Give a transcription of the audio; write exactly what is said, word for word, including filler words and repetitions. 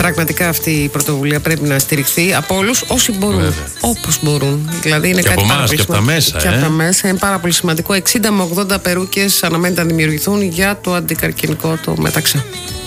πραγματικά αυτή η πρωτοβουλία πρέπει να στηριχθεί από όλους όσοι μπορούν. Όπως μπορούν. Δηλαδή είναι και κάτι από πάρα εμάς πολύ και από τα σημαντικό. μέσα. Και ε? από τα μέσα είναι πάρα πολύ σημαντικό. εξήντα με ογδόντα περούκες αναμένεται να δημιουργηθούν για το αντικαρκυνικό το μεταξύ.